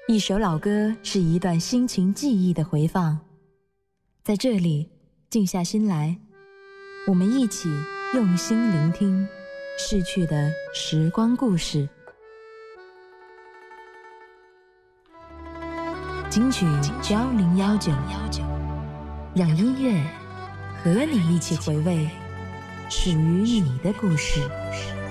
一首老歌是一段心情记忆的回放，在这里静下心来，我们一起用心聆听逝去的时光故事。金曲1019，让音乐和你一起回味属于你的故事。